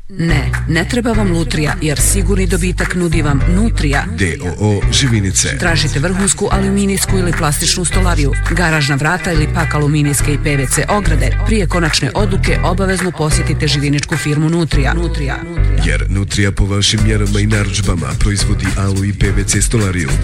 Ne treba vam lutrija, jer sigurni dobitak nudi vam Nutrija. d.o.o. Živinice. Tražite vrhunsku aluminijsku ili plastičnu stolariju, garažna vrata ili pak aluminijske i PVC ograde. Prije konačne odluke obavezno posjetite živiničku firmu Nutrija. Jer Nutrija po vašim mjerama i narudžbama proizvodi alu i PVC stolariju.